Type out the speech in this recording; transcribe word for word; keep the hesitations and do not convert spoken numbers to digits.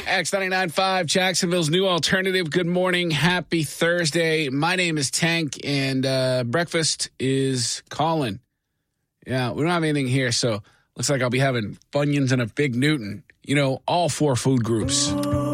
X ninety-nine point five, Jacksonville's new alternative. Good morning. Happy Thursday. My name is Tank, and uh, breakfast is calling. Yeah, we don't have anything here, so looks like I'll be having Funyuns and a Big Newton. You know, all four food groups.